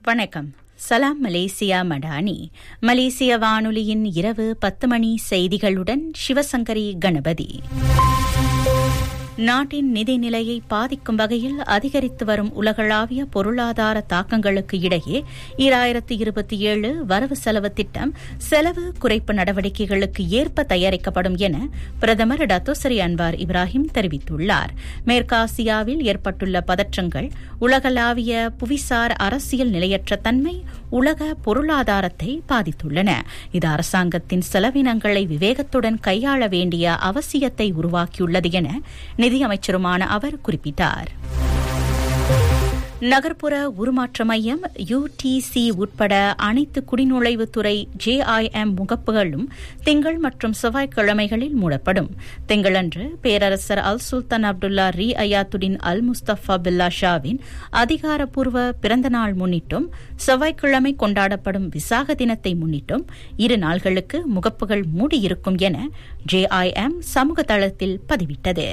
வணக்கம். சலாம் மலேசியா மடானி. மலேசிய வானொலியின் இரவு 10 மணி செய்திகளுடன் சிவசங்கரி கணபதி. நாட்டின் நிதிநிலையை பாதிக்கும் வகையில் அதிகரித்து வரும் உலகளாவிய பொருளாதார தாக்கங்களுக்கு இடையே 2027 வரவு செலவு திட்டம் செலவு குறைப்பு நடவடிக்கைகளுக்கு ஏற்ப தயாரிக்கப்படும் என பிரதமர் டத்தோஸ்ரீ அன்வார் இப்ராஹிம் தெரிவித்துள்ளார். மேற்காசியாவில் ஏற்பட்டுள்ள பதற்றங்கள், உலகளாவிய புவிசார் அரசியல் நிலையற்ற தன்மை உலக பொருளாதாரத்தை பாதித்துள்ளன. இது அரசாங்கத்தின் செலவினங்களை விவேகத்துடன் கையாள வேண்டிய அவசியத்தை உருவாக்கியுள்ளது என நிதியமைச்சருமான அவர் குறிப்பிட்டார். நகர்ப்புற உருமாற்ற மையம் UTC உட்பட அனைத்து குடிநுழைவுத்துறை JIM முகப்புகளும் திங்கள் மற்றும் செவ்வாய்க்கிழமைகளில் மூடப்படும். திங்களன்று பேரரசர் அல் சுல்தான் அப்துல்லா ரிஅயாத்துடின் அல் முஸ்தபா பில்லா ஷாவின் அதிகாரப்பூர்வ பிறந்தநாள் முன்னிட்டும், செவ்வாய்க்கிழமை கொண்டாடப்படும் விசாக தினத்தை முன்னிட்டும் 2 நாள்களுக்கு முகப்புகள் மூடியிருக்கும் என JIM சமூக தளத்தில் பதிவிட்டது.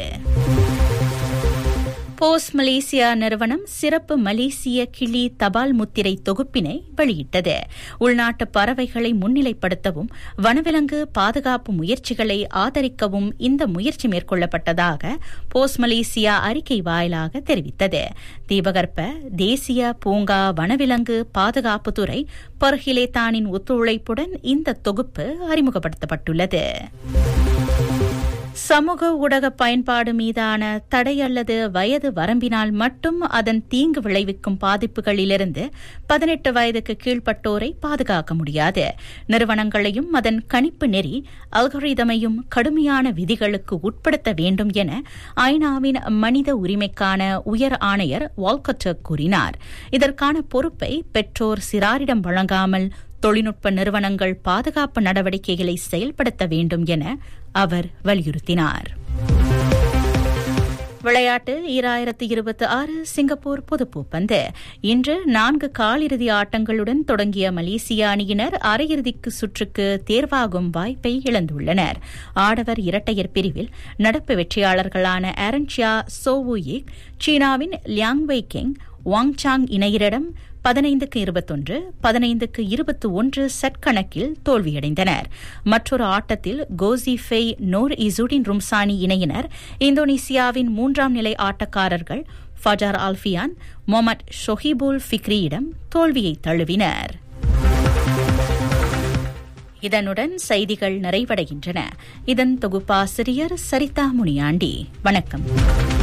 போஸ் மலேசியா நிறுவனம் சிறப்பு மலேசிய கிளி தபால் முத்திரை தொகுப்பினை வெளியிட்டது. உள்நாட்டு பறவைகளை முன்னிலைப்படுத்தவும் வனவிலங்கு பாதுகாப்பு முயற்சிகளை ஆதரிக்கவும் இந்த முயற்சி மேற்கொள்ளப்பட்டதாக போஸ் மலேசியா அறிக்கை வாயிலாக தெரிவித்தது. தீபகற்ப தேசிய பூங்கா வனவிலங்கு பாதுகாப்புத்துறை பர்ஹிலேத்தானின் ஒத்துழைப்புடன் இந்த தொகுப்பு அறிமுகப்படுத்தப்பட்டுள்ளது. சமூக ஊடக பயன்பாடு மீதான தடை அல்லது வயது வரம்பினால் மட்டும் அதன் தீங்கு விளைவிக்கும் பாதிப்புகளிலிருந்து 18 வயதுக்கு கீழ்ப்பட்டோரை பாதுகாக்க முடியாது. நிறுவனங்களையும் அதன் கணிப்பு நெறி அல்கோரிதமையும் கடுமையான விதிகளுக்கு உட்படுத்த வேண்டும் என ஐநாவின் மனித உரிமைக்கான உயர் ஆணையர் வால்கட்டர் கூறினார். இதற்கான பொறுப்பை பெற்றோர் சிறாரிடம் வழங்காமல் தொழில்நுட்ப நிறுவனங்கள் பாதுகாப்பு நடவடிக்கைகளை செயல்படுத்த வேண்டும் என அவர் வலியுறுத்தினார். விளையாட்டு 2026 சிங்கப்பூர் பொதுப்பூப்பந்து. இன்று 4 காலிறுதி ஆட்டங்களுடன் தொடங்கிய மலேசிய அணியினர் அரையிறுதிக்கு சுற்றுக்கு தேர்வாகும் வாய்ப்பை இழந்துள்ளனர். ஆடவர் இரட்டையர் பிரிவில் நடப்பு வெற்றியாளர்களான ஆரன்சியா சோவுயிக் சீனாவின் லியாங் வெய்கெங் வாங் சாங் இணையரிடம் 15-21, 15-21 செட் கணக்கில் தோல்வியடைந்தனர். மற்றொரு ஆட்டத்தில் கோசி ஃபெய் நோர் இசுடின் ரும்சானி இணையினர் இந்தோனேசியாவின் 3ஆம் நிலை ஆட்டக்காரர்கள் ஃபஜார் அல்ஃபியான், மொஹமட் ஷொஹிபுல் ஃபிக்ரியிடம் தோல்வியை தழுவினர். இதனுடன் செய்திகள் நிறைவடைகின்றன. இதன் தொகுப்பாசிரியர் சரிதா முனியாண்டி. வணக்கம்.